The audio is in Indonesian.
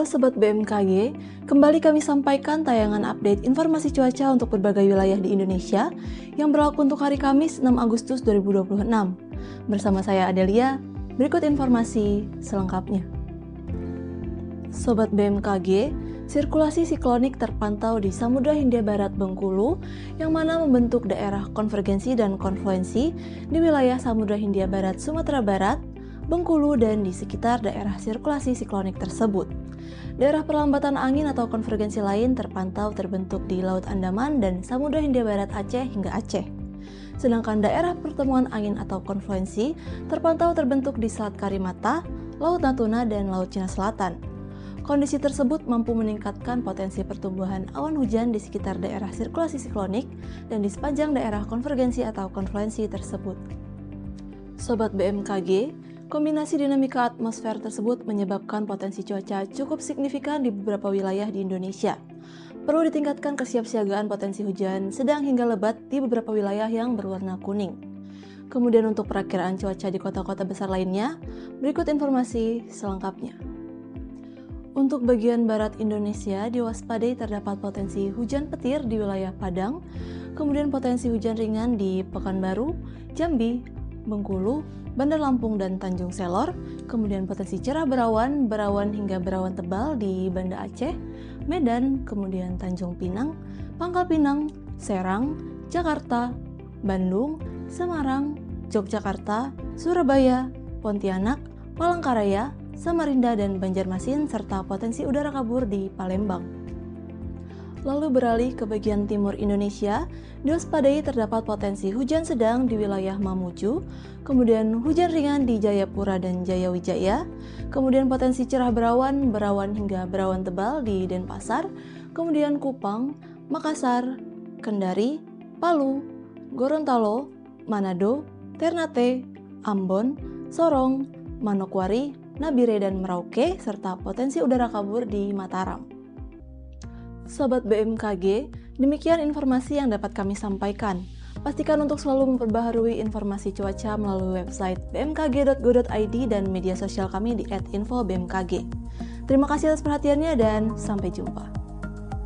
Sobat BMKG, kembali kami sampaikan tayangan update informasi cuaca untuk berbagai wilayah di Indonesia yang berlaku untuk hari Kamis 6 Agustus 2026. Bersama saya Adelia, berikut informasi selengkapnya. Sobat BMKG, sirkulasi siklonik terpantau di Samudra Hindia Barat Bengkulu yang mana membentuk daerah konvergensi dan konfluensi di wilayah Samudra Hindia Barat Sumatera Barat, Bengkulu, dan di sekitar daerah sirkulasi siklonik tersebut. Daerah perlambatan angin atau konvergensi lain terpantau terbentuk di Laut Andaman dan Samudra Hindia Barat Aceh hingga Aceh. Sedangkan daerah pertemuan angin atau konfluensi terpantau terbentuk di Selat Karimata, Laut Natuna, dan Laut Cina Selatan. Kondisi tersebut mampu meningkatkan potensi pertumbuhan awan hujan di sekitar daerah sirkulasi siklonik dan di sepanjang daerah konvergensi atau konfluensi tersebut. Sobat BMKG, kombinasi dinamika atmosfer tersebut menyebabkan potensi cuaca cukup signifikan di beberapa wilayah di Indonesia. Perlu ditingkatkan kesiapsiagaan potensi hujan sedang hingga lebat di beberapa wilayah yang berwarna kuning. Kemudian untuk perakiraan cuaca di kota-kota besar lainnya, berikut informasi selengkapnya. Untuk bagian barat Indonesia, diwaspadai terdapat potensi hujan petir di wilayah Padang, kemudian potensi hujan ringan di Pekanbaru, Jambi, Bengkulu, Bandar Lampung, dan Tanjung Selor, kemudian potensi cerah berawan hingga berawan tebal di Banda Aceh, Medan, kemudian Tanjung Pinang, Pangkal Pinang, Serang, Jakarta, Bandung, Semarang, Yogyakarta, Surabaya, Pontianak, Palangkaraya, Samarinda, dan Banjarmasin, serta potensi udara kabur di Palembang. Lalu beralih ke bagian timur Indonesia, diwaspadai terdapat potensi hujan sedang di wilayah Mamuju, kemudian hujan ringan di Jayapura dan Jayawijaya, kemudian potensi cerah berawan hingga berawan tebal di Denpasar, kemudian Kupang, Makassar, Kendari, Palu, Gorontalo, Manado, Ternate, Ambon, Sorong, Manokwari, Nabire, dan Merauke, serta potensi udara kabur di Mataram. Sobat BMKG, demikian informasi yang dapat kami sampaikan. Pastikan untuk selalu memperbaharui informasi cuaca melalui website bmkg.go.id dan media sosial kami di @infobmkg. Terima kasih atas perhatiannya dan sampai jumpa.